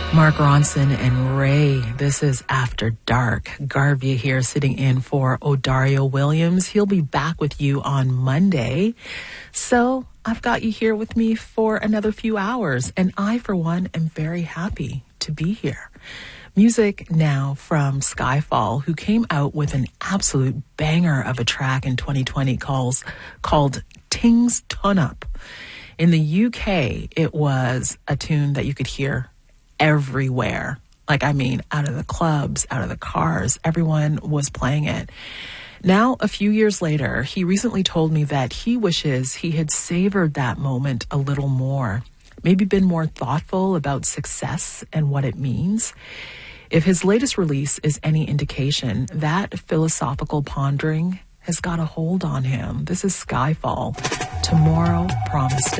Mark Ronson and Ray. This is After Dark. Garvia here sitting in for Odario Williams. He'll be back with you on Monday. So I've got you here with me for another few hours. And I, for one, am very happy to be here. Music now from Skyfall, who came out with an absolute banger of a track in 2020 called Tings Ton Up. In the UK, it was a tune that you could hear everywhere. Out of the clubs, out of the cars, everyone was playing it. Now, a few years later, he recently told me that he wishes he had savored that moment a little more, maybe been more thoughtful about success and what it means. If his latest release is any indication, that philosophical pondering has got a hold on him. This is Skyfall. Tomorrow Promised Us.